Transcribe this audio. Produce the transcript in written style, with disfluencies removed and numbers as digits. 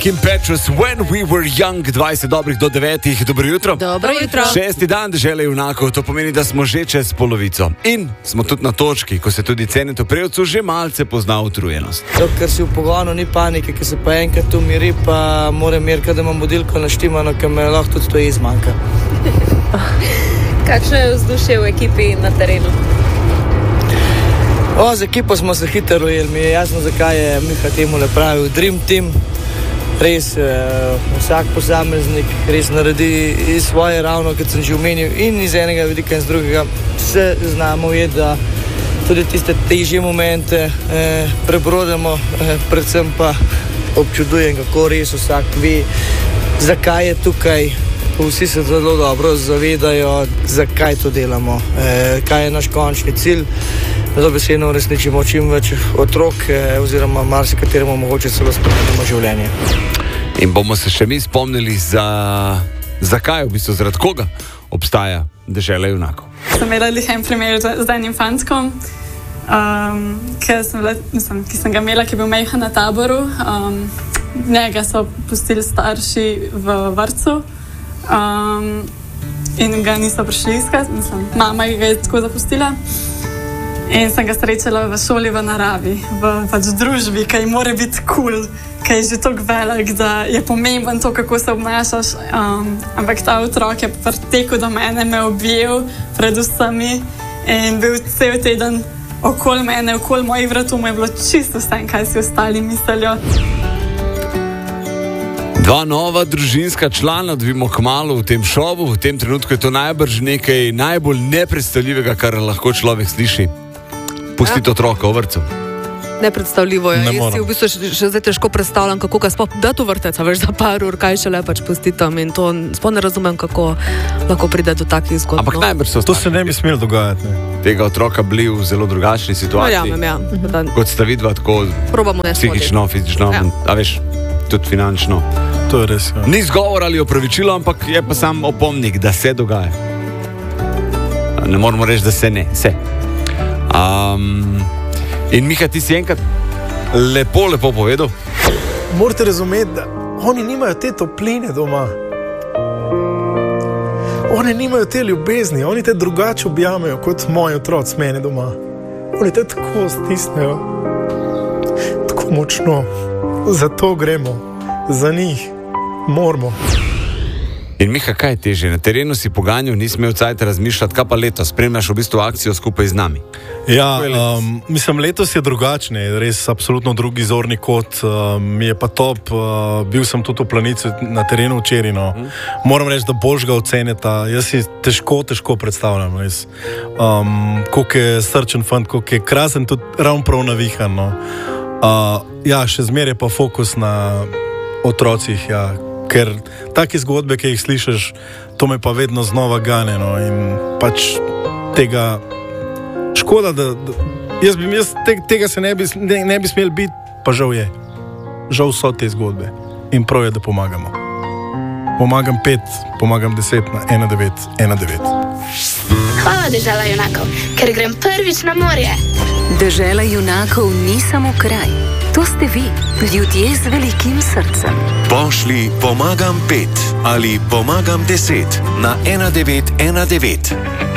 Kim Petras, When We Were Young, 20 dobrih do 9. Dobro jutro. Dobro jutro. 6. dan Dežele junakov, to pomeni, da smo že čez polovico. In smo tudi na točki, ko se tudi Cenetu Prevcu že malce pozna utrujenost. To, ker si v pogonu, ni panike, ker se pa enkrat umiri, pa moram merkati, da imam budilko naštimano, ker me lahko tudi to izmanjka. Kakšno je vzdušje v ekipi na terenu? Z ekipo smo se hitro ujeli, mi je jasno, zakaj je Miha temu napravil Dream Team. Res, vsak posameznik res naredi svoje, ravno kot sem že omenil, in iz enega vidika in z drugega se znamo ujeti, da tudi tiste težje momente prebrodemo, predvsem pa občudujem, kako res vsak ve, zakaj je tukaj. Vsi se zelo dobro zavedajo, zakaj to delamo, kaj je naš končni cilj, da dobesedno uresničimo čim več otrok oziroma marsikateremu mogoče celo spremenimo življenje. In bomo se še mi spomnili, zakaj, v bistvu zaradi koga obstaja Dežela junakov. Sem imela en primer z enim fantkom, ki sem ga imela, ki je bil majhen na taboru. Njega so pustili starši v vrtcu. In ga niso prišli iskat, mama ga je tako zapustila in sem ga srečala v šoli v naravi, v družbi, ki mora biti cool, ki je že toliko velik, da je pomemben to, kako se obnašaš, ampak ta otrok je pritekel do mene, me objel pred vsemi in bil cel teden okoli mene, okoli mojih vratov, mu je bilo čisto vse, kaj si ostali mislijo. Dva nova družinska člana dobimo kmalu v tem šovu. V tem trenutku je to najbrž nekaj najbolj nepredstavljivega, kar lahko človek sliši. Pustiti otroka v vrtcu. Nepredstavljivo je. Jaz si v bistvu še zdaj težko predstavljam, kako ga sploh dati v vrtec, veš, za par ur, kaj šele pač pustiti tam, in to sploh ne razumem, kako lahko pride do takih zgodb. Ampak najbrž so to se ne bi smelo dogajati. Tega otroka bili v zelo drugačni situaciji. Kot sta vidva, tako psihično, fizično, a veš, tudi finančno. To je res, ja. Ni zgovor ali opravičilo, ampak je pa sam opomnik, da se dogaja. Ne moramo reči, da se ne. Se. In Miha, ti si enkrat lepo povedal. Morate razumeti, da oni nimajo te topline doma. Oni nimajo te ljubezni, oni te drugače objamejo kot moji otroci mene doma. Oni te tako stisnejo, tako močno. Zato gremo, za njih. Moramo. In Miha, kaj je teže? Na terenu si poganjal, nisi imel cajta razmišljati, kaj pa letos? Spremljaš v bistvu akcijo skupaj z nami. Ja, mislim, letos je drugačne, res absolutno drugi zorni kot, mi je pa top, bil sem tudi v Planici na terenu včeraj, no. Moram reči, da boš ga oceneta, jaz si težko predstavljam, res. Koliko je srčen fant, koliko je krasen, tudi ravno prav navihan, no. Ja, še zmeraj pa fokus na otrocih, ja. Ker take zgodbe, ki jih slišiš, to me pa vedno znova gane, no, in pač tega škoda, da jaz tega se ne bi smel biti, pa žal je. Žal so te zgodbe in prav je, da pomagamo. Pomagam 5, pomagam 10 na 1919. Hvala, Dežela junakov, ker grem prvič na morje. Dežela junakov ni samo kraj. To ste vi, ljudje z velikim srcem. Pošli pomagam 5 ali pomagam 10 na 1919.